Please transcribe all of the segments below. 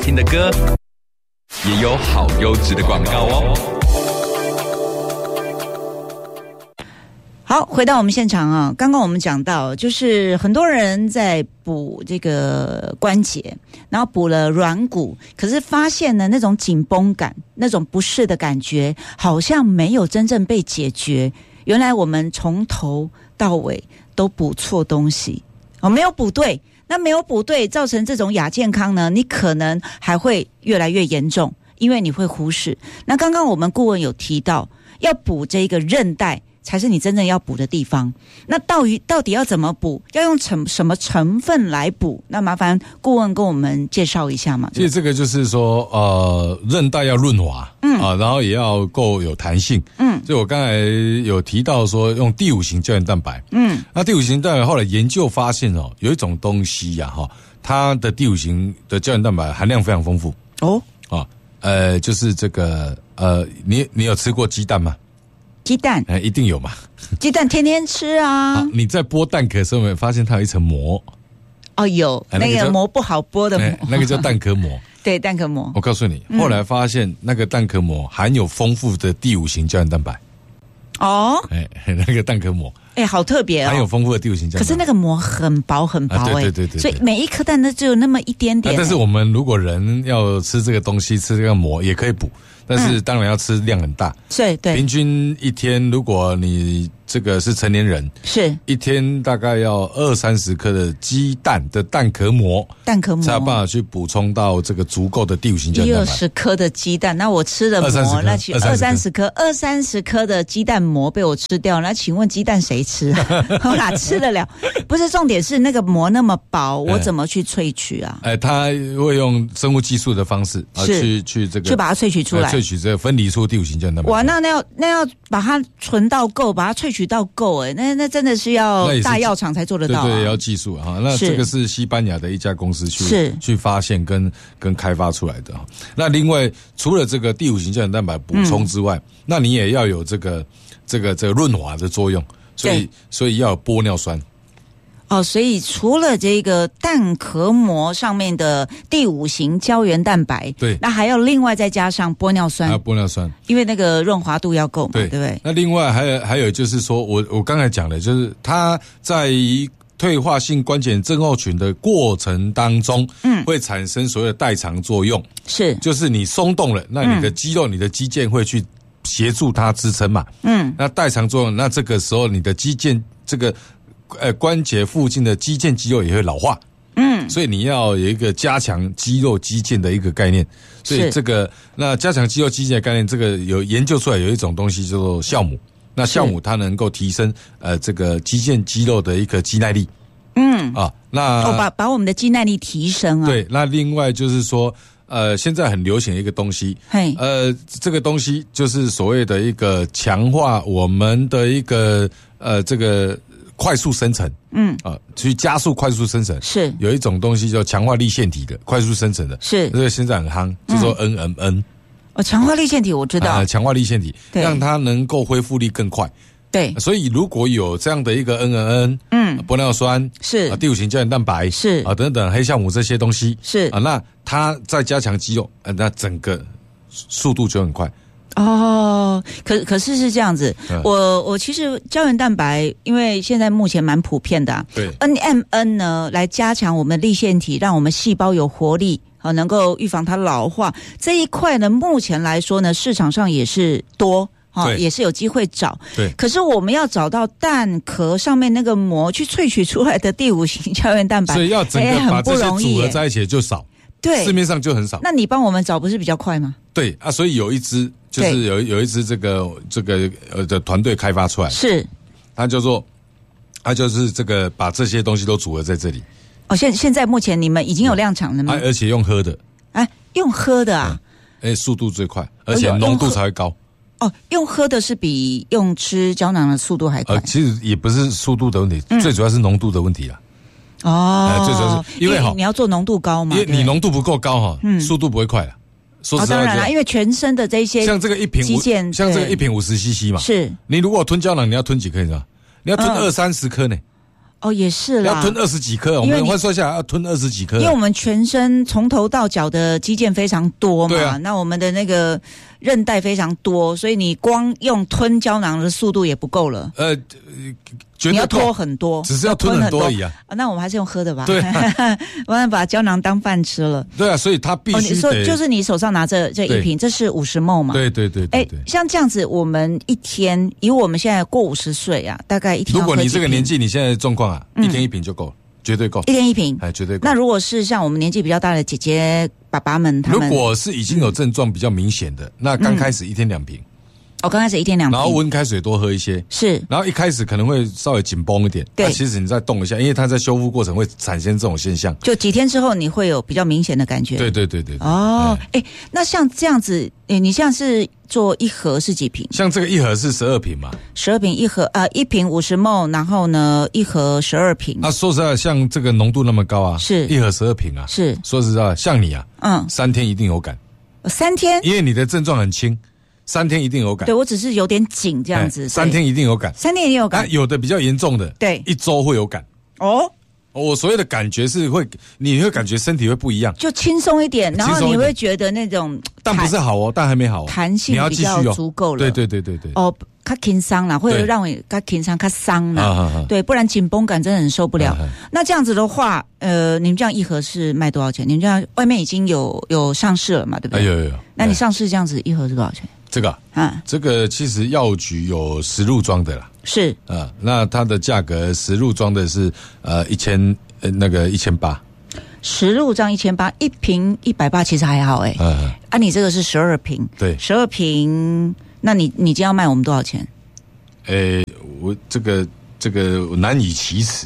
听的歌，也有好优质的广告哦。 好，回到我们现场啊，刚刚我们讲到，就是很多人在补这个关节，然后补了软骨，可是发现呢，那种紧绷感、那种不适的感觉，好像没有真正被解决。原来我们从头到尾都补错东西，没有补对。那没有补对，造成这种亚健康呢，你可能还会越来越严重，因为你会忽视。那刚刚我们顾问有提到，要补这个韧带才是你真正要补的地方。那到底要怎么补？要用什么成分来补？那麻烦顾问跟我们介绍一下嘛。 其实这个就是说，韧带要润滑，然后也要够有弹性，所以我刚才有提到说用第五型胶原蛋白，那第五型蛋白后来研究发现哦，有一种东西呀，它的第五型的胶原蛋白含量非常丰富就是这个你有吃过鸡蛋吗？ 鸡蛋一定有嘛， 鸡蛋天天吃啊。 你在剥蛋壳的时候有没有发现它有一层膜？ 有那个膜不好剥的膜， 那个叫蛋壳膜。 对，蛋壳膜。 我告诉你，后来发现那个蛋壳膜含有丰富的第五型胶原蛋白。那个蛋壳膜， 好特别哦， 含有丰富的第五型胶原蛋白。 可是那个膜很薄很薄， 对， 所以每一颗蛋都只有那么一点点。 但是我们如果人要吃这个东西，吃这个膜也可以补，但是当然要吃量很大。 对， 平均一天，如果你这个是成年人， 是一天大概要20-30颗的鸡蛋的蛋壳膜，才有办法去补充到这个足够的第五型胶原蛋白。 20颗的鸡蛋，那我吃的膜，那20-30颗的鸡蛋膜被我吃掉，那请问鸡蛋谁吃啊？我哪吃得了？不是，重点是那个膜那么薄，我怎么去萃取啊？ 它会用生物技术的方式去这个去把它萃取出来， 萃取这个分离出第五型胶原蛋白。 哇，那要把它存到够，把它萃取到够，那真的是要大药厂才做得到。 对，要技术哈。那这个是西班牙的一家公司去发现跟开发出来的。那另外除了这个第五型胶原蛋白补充之外，那你也要有这个润滑的作用，所以要有玻尿酸。 所以除了这个蛋壳膜上面的第五型胶原蛋白， 对， 那还要另外再加上玻尿酸，因为那个润滑度要够嘛，对不对？ 那另外还有就是说，我刚才讲的，就是它在退化性关节症候群的过程当中，会产生所谓的代偿作用，就是你松动了，那你的肌肉、你的肌腱会去协助它支撑嘛，那代偿作用，那这个时候你的肌腱这个关节附近的肌腱肌肉也会老化，所以你要有一个加强肌肉肌腱的一个概念。所以那加强肌肉肌腱的概念，这个有研究出来有一种东西叫做酵母。那酵母它能够提升这个肌腱肌肉的一个肌耐力。那把我们的肌耐力提升啊。 对，那另外就是说现在很流行的一个东西，这个东西就是所谓的一个强化我们的一个这个快速生成，去加速快速生成，是有一种东西叫强化粒线体的快速生成的，是这个现在很夯，叫做 NMN。 强化粒线体我知道， 强化粒线体让它能够恢复力更快。 对， 所以如果有这样的一个 NMN，玻尿酸是第五型胶原蛋白是等等黑酵母这些东西是那它再加强肌肉，那整个速度就很快。 可是这样子，我其实胶原蛋白，因为现在目前蛮普遍的，对 NMN 呢来加强我们粒线体，让我们细胞有活力，能够预防它老化这一块呢，目前来说呢，市场上也是多。也是有机会找，对。可是我们要找到蛋壳上面那个膜去萃取出来的第五型胶原蛋白， 所以要整个把这些组合在一起就少，对，市面上就很少。 那你帮我们找不是比较快吗？ 对啊，所以有一支就是有一支这个的团队开发出来，是它就是这个把这些东西都组合在这里。 现在目前你们已经有量产了吗？ 而且用喝的， 用喝的啊？ 速度最快，而且浓度才会高。 用喝的是比用吃胶囊的速度还快。 其实也不是速度的问题，最主要是浓度的问题啦。最主要是因为你要做浓度高嘛， 因为你浓度不够高速度不会快了。说实话， 当然啦，因为全身的这些像这个一瓶像这个一瓶50cc 嘛，是你如果吞胶囊，你要吞几颗你知道？你要吞20-30颗呢。 哦，也是啦， 要吞20几颗，我们换算下来要吞20几颗， 因为我们全身从头到脚的肌腱非常多嘛， 对啊， 那我们的那个韧带非常多，所以你光用吞胶囊的速度也不够了。 你要拖很多， 只是要吞很多而已啊。 那我们还是用喝的吧。 对、啊， 不然把胶囊当饭吃了。 对啊，所以他必须你说就是你手上拿着这一瓶，这是50ml 嘛？ 对。 像这样子，我们一天以我们现在过50岁啊，大概一天要喝几瓶。 如果你这个年纪，你现在的状况啊，一天1瓶就够了。绝对够， 一天1瓶， 绝对够。 那如果是像我们年纪比较大的姐姐、爸爸们，他们如果是已经有症状比较明显的，那刚开始1天2瓶。 刚开始1天2瓶， 然后温开水多喝一些， 是。 然后一开始可能会稍微紧绷一点， 对。 其实你再动一下，因为它在修复过程会产生这种现象。 就几天之后，你会有比较明显的感觉。 对。 哦，那像这样子，你像是做一盒是几瓶？ 像这个一盒是12瓶嘛 ？12瓶一盒，一瓶50ml，然后呢，一盒12瓶。 说实在，像这个浓度那么高啊， 是一盒12瓶啊， 是。 说实在，像你啊，3天一定有感。 3天？ 因为你的症状很轻。3天一定有感， 对我只是有点紧这样子。 3天一定有感 ，3天一定有感。 有的比较严重的， 对 ，1周会有感。我所谓的感觉是你会感觉身体会不一样， 就轻松一点，然后你会觉得那种， 但不是好哦，但还没好， 弹性比较足够了。 对。 较轻松啦，或者让我较轻松、较伤啦，对，不然紧绷感真的很受不了。那这样子的话，你们这样一盒是卖多少钱？你们这样外面已经有上市了嘛，对不对？ 有。 那你上市这样子一盒是多少钱？ 这个这个其实药局有10入装的啦， 是那它的价格10入装的是1800，10 入装1800，一瓶180，其实还好你这个是12瓶， 对 ，12瓶，那你今天要卖我们多少钱？ 我这个我难以启齿，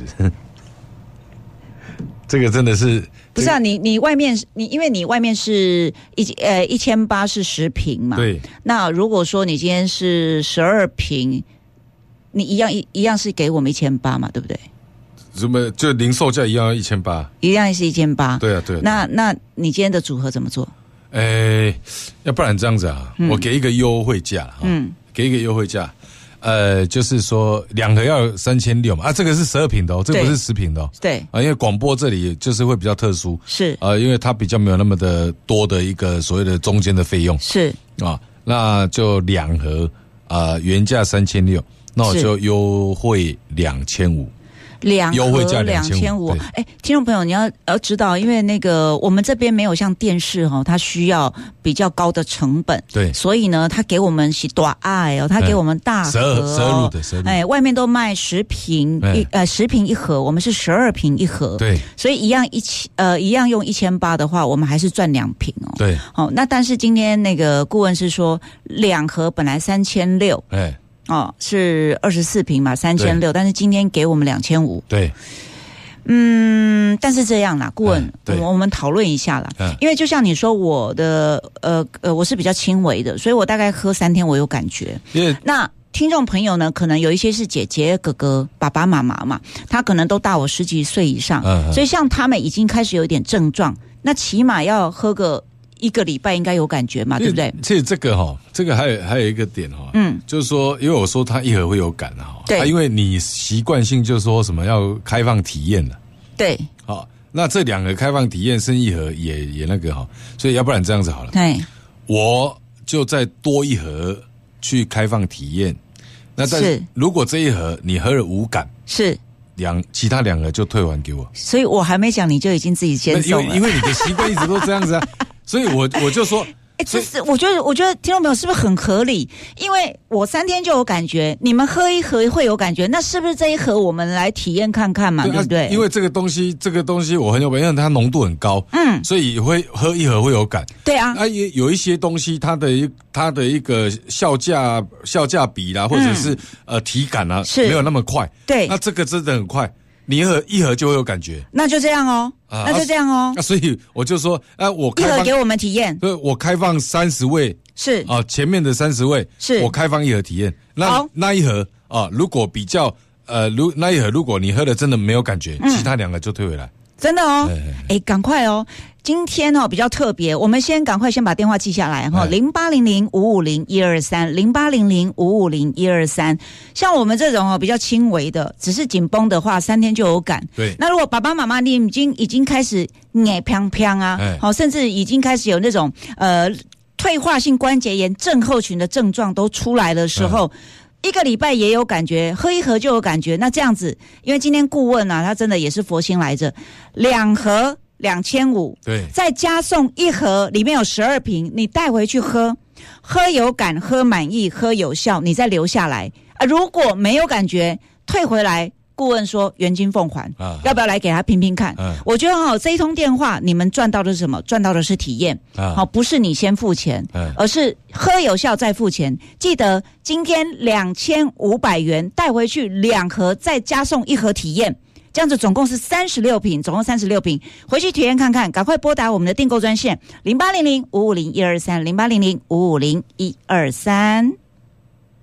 这个真的是。 不是啊，你外面因为你外面是1800是10瓶嘛， 对。 那如果说你今天是12瓶，你一样是给我们1800嘛，对不对？ 什么就零售价一样1800， 一样是1800。 对啊。 那你今天的组合怎么做？ 要不然这样子啊，我给一个优惠价，给一个优惠价。就是说2盒要3600嘛，这个是12瓶的这个不是10瓶的对因为广播这里就是会比较特殊， 是因为它比较没有那么的多的一个所谓的中间的费用， 是那就2盒原价3600，那我就优惠2500。优惠价2500。 听众朋友，你要知道，因为那个我们这边没有像电视它需要比较高的成本， 对， 所以呢，他给我们是大爱他给我们大盒 12入的， 外面都卖10瓶10瓶一盒，我们是12瓶一盒， 对， 所以一样用1800的话，我们还是赚2瓶对， 那但是今天那个顾问是说2盒本来3600，是24瓶嘛，3600，但是今天给我们2500。 对， 但是这样啦，顾问，我们讨论一下啦，因为就像你说，我的我是比较轻微的，所以我大概喝3天我有感觉。那听众朋友呢，可能有一些是姐姐、哥哥、爸爸妈妈嘛，他可能都大我10几岁以上，所以像他们已经开始有一点症状，那起码要喝个1个礼拜应该有感觉嘛，对不对？ 其实这个还有一个点就是说，因为我说它一盒会有感对， 因为你习惯性就说什么要开放体验的， 对， 那这2盒开放体验，剩1盒也那个所以要不然这样子好了， 对， 我就再多1盒去开放体验，那但是如果这1盒你喝了无感， 是。 其他2盒就退还给我， 所以我还没讲你就已经自己先送了， 因为你的习惯一直都这样子所以我就说， 这是我觉得听众朋友是不是很合理？因为我3天就有感觉，你们喝1盒会有感觉，那是不是这1盒我们来体验看看嘛？对不对？ 因为这个东西我很有感，因为它浓度很高，所以会喝1盒会有感。 对啊， 也有一些东西它的一个效价比啦，或者是体感啊，没有那么快。对，那这个真的很快。你1盒就会有感觉， 那就这样那就这样所以我就说，我 1盒给我们体验， 对，我开放30位， 是前面的30位，是我开放1盒体验。那1盒如果比较那1盒如果你喝了真的没有感觉，其他2个就退回来。 真的哦，赶快哦。今天比较特别，我们赶快把电话记下来哈，0800-550-123，0800-550-123。像我们这种比较轻微的，只是紧绷的话，3天就有感。 对。 那如果爸爸妈妈你已经开始砰砰啊，好，甚至已经开始有那种退化性关节炎症候群的症状都出来的时候。1个礼拜也有感觉，喝一盒就有感觉。那这样子，因为今天顾问啊，他真的也是佛心来着，2盒2500， 对， 再加送1盒，里面有12瓶，你带回去喝有感，喝满意，喝有效，你再留下来啊。如果没有感觉，退回来。顾问说原金奉还，要不要来给他拼拼看？我觉得这一通电话你们赚到的是什么？赚到的是体验，不是你先付钱，而是喝有效再付钱。记得今天2500元带回去2盒，再加送1盒体验，这样子总共是36瓶，总共36瓶，回去体验看看。赶快拨打我们的订购专线0800-550-123，0800-550-123。